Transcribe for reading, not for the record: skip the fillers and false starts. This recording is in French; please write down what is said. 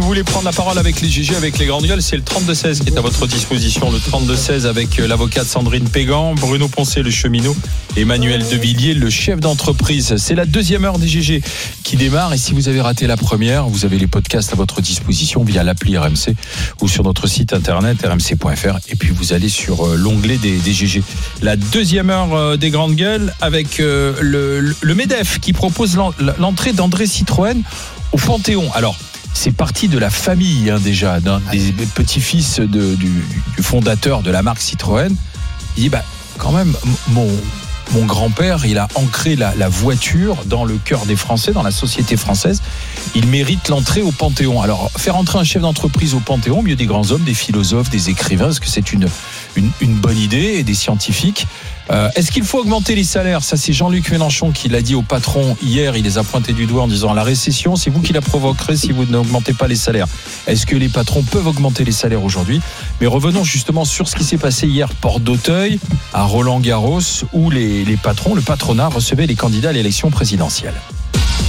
voulez prendre la parole avec les GG, avec les grandes gueules, c'est le 32-16 qui est à votre disposition. Le 32-16 avec l'avocate Sandrine Pégan, Bruno Poncet, le cheminot, Emmanuel Devilliers, le chef d'entreprise. C'est la deuxième heure des GG qui démarre. Et si vous avez raté la première, vous avez les podcasts à votre disposition via l'appli RMC ou sur notre site internet rmc.fr. Et puis vous allez sur l'onglet des GG. La deuxième heure des grandes gueules avec le MEDEF qui propose l'entrée d'André Citroën au Panthéon. Alors, c'est parti de la famille déjà, d'un des petits-fils du fondateur de la marque Citroën. Il dit, quand même, mon grand-père, il a ancré la voiture dans le cœur des Français, dans la société française. Il mérite l'entrée au Panthéon. Alors, faire entrer un chef d'entreprise au Panthéon, au milieu des grands hommes, des philosophes, des écrivains, est-ce que c'est une bonne idée, et des scientifiques? Est-ce qu'il faut augmenter les salaires? Ça, c'est Jean-Luc Mélenchon qui l'a dit au patron hier. Il les a pointés du doigt en disant la récession, c'est vous qui la provoquerez si vous n'augmentez pas les salaires. Est-ce que les patrons peuvent augmenter les salaires aujourd'hui? Mais revenons justement sur ce qui s'est passé hier, porte d'Auteuil, à Roland-Garros, où les patrons, le patronat recevait les candidats à l'élection présidentielle.